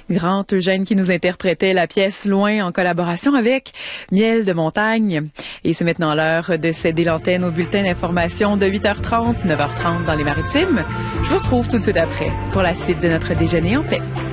Grand Eugène qui nous interprétait la pièce Loin en collaboration avec Miel de Montagne. Et c'est maintenant l'heure de céder l'antenne au bulletin d'information de 8h30, 9h30 dans les Maritimes. Je vous retrouve tout de suite après pour la suite de notre déjeuner en paix.